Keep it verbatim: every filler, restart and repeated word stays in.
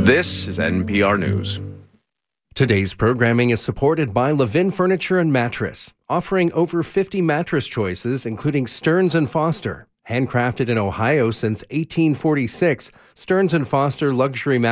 This is N P R News. Today's programming is supported by Levin Furniture and Mattress, offering over fifty mattress choices, including Stearns and Foster. Handcrafted in Ohio since eighteen forty-six, Stearns and Foster luxury mattresses